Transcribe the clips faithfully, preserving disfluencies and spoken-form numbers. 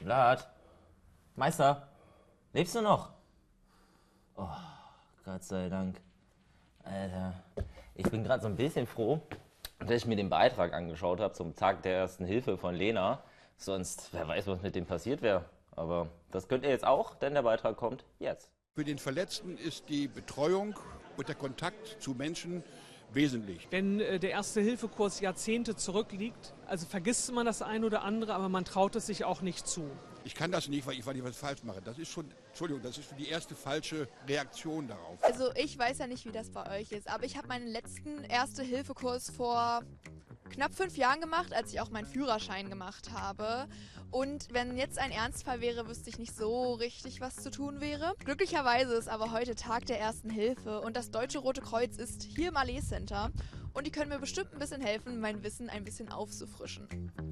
Vlad? Meister? Lebst du noch? Oh, Gott sei Dank. Alter, ich bin gerade so ein bisschen froh, dass ich mir den Beitrag angeschaut habe zum Tag der Ersten Hilfe von Lena. Sonst, wer weiß, was mit dem passiert wäre. Aber das könnt ihr jetzt auch, denn der Beitrag kommt jetzt. Für den Verletzten ist die Betreuung und der Kontakt zu Menschen wesentlich. Wenn äh, der Erste-Hilfe-Kurs Jahrzehnte zurückliegt, also vergisst man das ein oder andere, aber man traut es sich auch nicht zu. Ich kann das nicht, weil ich, weil ich was falsch mache. Das ist schon, Entschuldigung, das ist schon die erste falsche Reaktion darauf. Also ich weiß ja nicht, wie das bei euch ist, aber ich habe meinen letzten Erste-Hilfe-Kurs vor knapp fünf Jahren gemacht, als ich auch meinen Führerschein gemacht habe. Und wenn jetzt ein Ernstfall wäre, wüsste ich nicht so richtig, was zu tun wäre. Glücklicherweise ist aber heute Tag der Ersten Hilfe und das Deutsche Rote Kreuz ist hier im Allee Center. Und die können mir bestimmt ein bisschen helfen, mein Wissen ein bisschen aufzufrischen.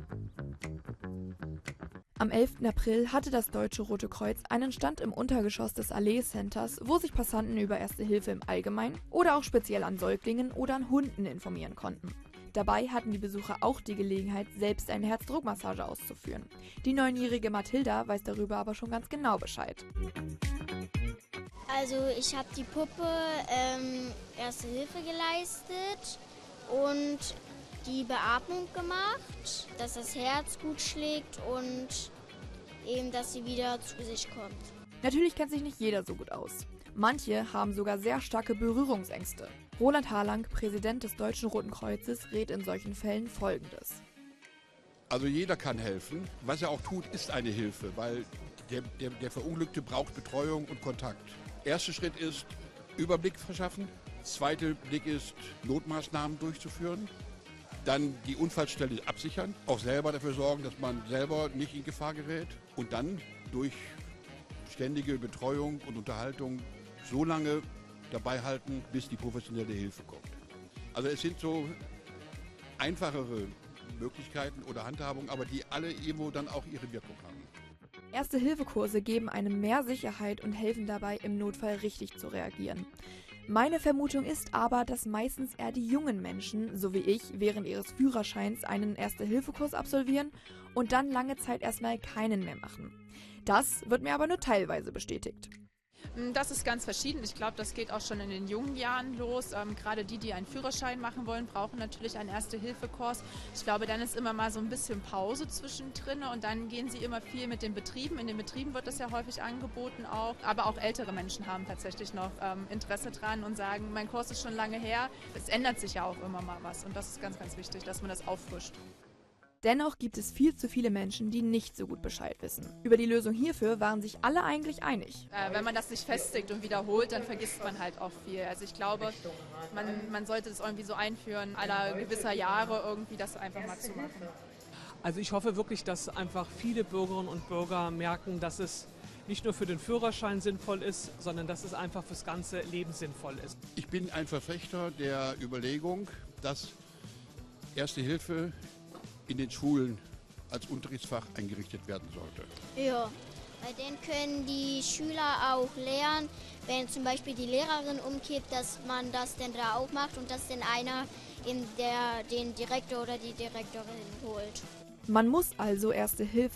Am elften April hatte das Deutsche Rote Kreuz einen Stand im Untergeschoss des Allee Centers, wo sich Passanten über Erste Hilfe im Allgemeinen oder auch speziell an Säuglingen oder an Hunden informieren konnten. Dabei hatten die Besucher auch die Gelegenheit, selbst eine Herzdruckmassage auszuführen. Die neunjährige Mathilda weiß darüber aber schon ganz genau Bescheid. Also ich habe die Puppe ähm, Erste Hilfe geleistet und die Beatmung gemacht, dass das Herz gut schlägt und eben, dass sie wieder zu sich kommt. Natürlich kennt sich nicht jeder so gut aus. Manche haben sogar sehr starke Berührungsängste. Roland Harlang, Präsident des Deutschen Roten Kreuzes, rät in solchen Fällen Folgendes. Also jeder kann helfen. Was er auch tut, ist eine Hilfe, weil der, der, der Verunglückte braucht Betreuung und Kontakt. Erster Schritt ist Überblick verschaffen. Zweiter Blick ist Notmaßnahmen durchzuführen. Dann die Unfallstelle absichern, auch selber dafür sorgen, dass man selber nicht in Gefahr gerät. Und dann durch ständige Betreuung und Unterhaltung so lange dabei halten, bis die professionelle Hilfe kommt. Also es sind so einfachere Möglichkeiten oder Handhabungen, aber die alle irgendwo dann auch ihre Wirkung haben. Erste-Hilfe-Kurse geben einem mehr Sicherheit und helfen dabei, im Notfall richtig zu reagieren. Meine Vermutung ist aber, dass meistens eher die jungen Menschen, so wie ich, während ihres Führerscheins einen Erste-Hilfe-Kurs absolvieren und dann lange Zeit erstmal keinen mehr machen. Das wird mir aber nur teilweise bestätigt. Das ist ganz verschieden. Ich glaube, das geht auch schon in den jungen Jahren los. Ähm, gerade die, die einen Führerschein machen wollen, brauchen natürlich einen Erste-Hilfe-Kurs. Ich glaube, dann ist immer mal so ein bisschen Pause zwischendrin und dann gehen sie immer viel mit den Betrieben. In den Betrieben wird das ja häufig angeboten auch. Aber auch ältere Menschen haben tatsächlich noch ähm, Interesse dran und sagen, mein Kurs ist schon lange her. Es ändert sich ja auch immer mal was und das ist ganz, ganz wichtig, dass man das auffrischt. Dennoch gibt es viel zu viele Menschen, die nicht so gut Bescheid wissen. Über die Lösung hierfür waren sich alle eigentlich einig. Äh, wenn man das nicht festigt und wiederholt, dann vergisst man halt auch viel. Also ich glaube, man, man sollte das irgendwie so einführen, aller gewisser Jahre irgendwie das einfach mal zu machen. Also ich hoffe wirklich, dass einfach viele Bürgerinnen und Bürger merken, dass es nicht nur für den Führerschein sinnvoll ist, sondern dass es einfach fürs ganze Leben sinnvoll ist. Ich bin ein Verfechter der Überlegung, dass Erste Hilfe in den Schulen als Unterrichtsfach eingerichtet werden sollte. Ja, bei denen können die Schüler auch lernen, wenn zum Beispiel die Lehrerin umkippt, dass man das denn da auch macht und dass dann einer eben der, den Direktor oder die Direktorin holt. Man muss also Erste Hilfe